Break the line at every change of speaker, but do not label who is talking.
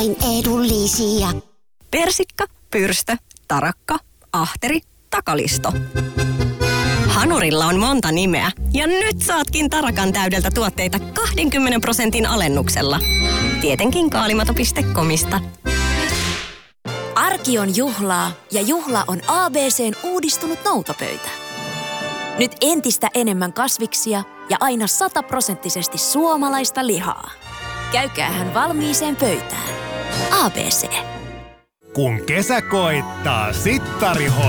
edullisia.
Persikka, pyrstö, tarakka, ahteri, takalisto. Hanurilla on monta nimeä ja nyt saatkin Tarakan täydeltä tuotteita 20% alennuksella. Tietenkin kaalimato.comista.
Arki on juhlaa ja juhla on ABC:n uudistunut noutopöytä. Nyt entistä enemmän kasviksia ja aina 100% suomalaista lihaa. Käykäähän valmiiseen pöytään. ABC.
Kun kesä koittaa, Sittari